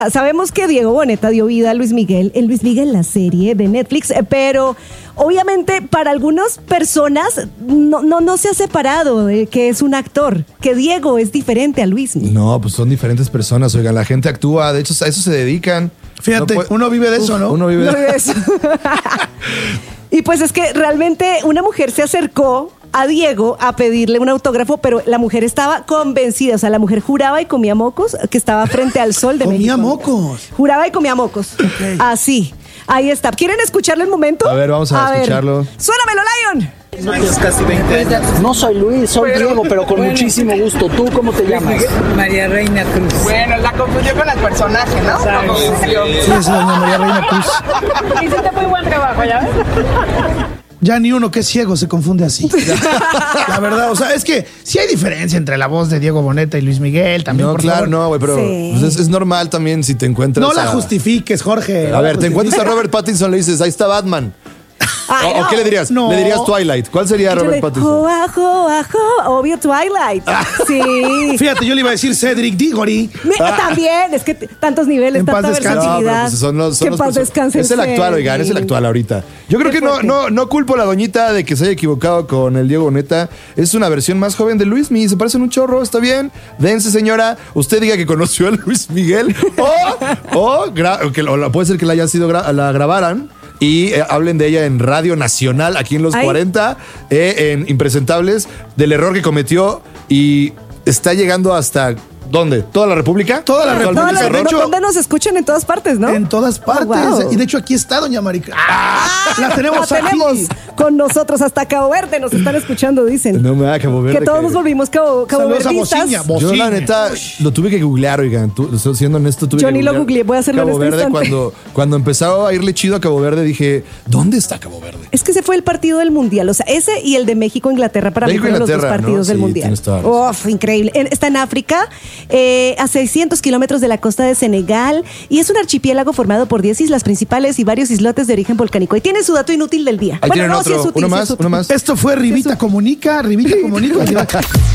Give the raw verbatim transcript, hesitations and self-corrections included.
Sabemos que Diego Boneta dio vida a Luis Miguel en Luis Miguel, la serie de Netflix, pero obviamente para algunas personas no, no, no se ha separado de que es un actor, que Diego es diferente a Luis Miguel. No, pues son diferentes personas, oigan, la gente actúa, de hecho a eso se dedican. Fíjate, no puede... uno vive de eso, ¿no? Uno vive de, no vive de eso. Y pues es que realmente una mujer se acercó a Diego a pedirle un autógrafo, pero la mujer estaba convencida, o sea, la mujer juraba y comía mocos, que estaba frente al sol de Comía México. mocos. Juraba y comía mocos. Okay. Así. Ahí está. ¿Quieren escucharlo el momento? A ver, vamos a, a escucharlo. Ver. Suénamelo, Lion. Tienes casi veinte años. No soy Luis, soy pero, Diego, pero con bueno, muchísimo gusto. ¿Tú cómo te llamas? María Reina Cruz. Bueno, la confundió con el personaje, ¿no? Sí, sí, es doña María Reina Cruz. Hiciste muy buen trabajo, ¿ya ves? Ya ni uno que es ciego se confunde así. La verdad, o sea, es que sí hay diferencia entre la voz de Diego Boneta y Luis Miguel también. No, por claro, favor. no, güey, pero sí. pues es, es normal también si te encuentras. No la a... justifiques, Jorge. A no ver, te encuentras a Robert Pattinson, le dices, ahí está Batman. Ay, ¿O, no. ¿O qué le dirías? No. Le dirías Twilight. ¿Cuál sería Robert le, Pattinson? Joa, joa, joa, obvio Twilight. Sí. Fíjate, yo le iba a decir Cedric Diggory. Me, ah. También, es que t- tantos niveles, En tanta paz descanse. versatilidad. No, pues son los, son que los paz descanse. Es el actual, oigan, es el actual ahorita. Yo creo Qué que no, fuerte. no, no culpo a la doñita de que se haya equivocado con el Diego Boneta. Es una versión más joven de Luis Miguel. Se parecen un chorro, está bien. Dense, señora. Usted diga que conoció a Luis Miguel. O, o, gra- que, o puede ser que la haya sido gra- la grabaran. Y eh, hablen de ella en Radio Nacional, aquí en los Ay. cuarenta, eh, en Impresentables, del error que cometió y está llegando hasta, ¿dónde? ¿Toda la República? Toda la República. Todas las- de hecho, ¿Dónde nos escuchan? En todas partes, ¿no? en todas partes. Oh, wow. Y de hecho aquí está doña Marica. ¡Ah! La tenemos La aquí. tenemos con nosotros hasta Cabo Verde, nos están escuchando, dicen. No me da Cabo Verde. Que todos nos volvimos cabo, cabo Saludos a verdistas. Bociña. Yo Bociña. la neta lo tuve que googlear, oigan, tú, siendo honesto tuve Yo que ni lo googlear googleé, voy a hacerlo en Cabo este Verde. instante. Cuando, cuando empezó a irle chido a Cabo Verde dije, ¿dónde está Cabo Verde? Es que ese fue el partido del Mundial, o sea, ese y el de México-Inglaterra para México, mí fueron los dos Inglaterra, ¿no? partidos del Sí, Mundial. tienes toda la razón. Uf, increíble. En- Está en África, eh, a seiscientos kilómetros de la costa de Senegal, y es un archipiélago formado por diez islas principales y varios islotes de origen volcánico. Y tiene su dato inútil del día. Ahí tienen no, otro, sí es útil, uno sí más, es útil. uno más. Esto fue Rivita Comunica, Rivita Comunica.